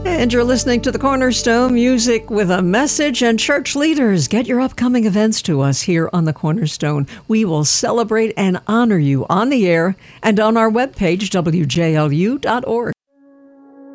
And you're listening to the Cornerstone Music with a Message. And church leaders, get your upcoming events to us here on the Cornerstone. We will celebrate and honor you on the air and on our webpage, wjlu.org.